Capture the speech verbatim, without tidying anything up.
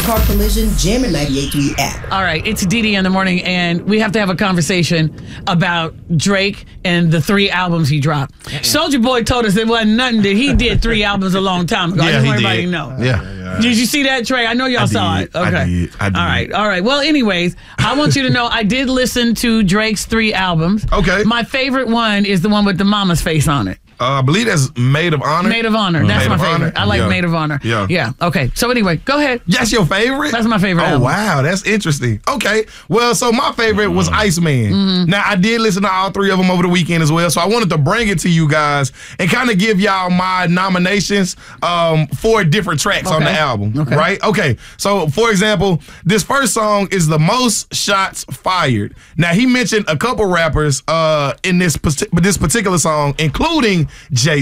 Car Collision Jammin' ninety-eight point three app. All right, it's Dee Dee in the morning, and we have to have a conversation about Drake and the three albums he dropped. Soulja Boy told us it wasn't nothing that he did three albums a long time ago. I Yeah, just he want everybody did. to know. Yeah. Did you see that, Trey? I know y'all I saw did. it. Okay. I did. I did. All right. All right. Well, anyways, I want you to know I did listen to Drake's three albums. Okay. My favorite one is the one with the mama's face on it. Uh, I believe that's Maid of Honor. Maid of Honor. That's Maid my of favorite. Honor? I like Yeah. Maid of Honor. Yeah. Yeah. Okay. So anyway, go ahead. That's your favorite? That's my favorite Oh, album. wow. That's interesting. Okay. Well, so my favorite was Iceman. Mm-hmm. Now, I did listen to all three of them over the weekend as well, so I wanted to bring it to you guys and kind of give y'all my nominations um, for different tracks on the Okay. album, Okay. right? Okay. So, for example, this first song is The Most Shots Fired. Now, he mentioned a couple rappers uh, in this, this particular song, including Jay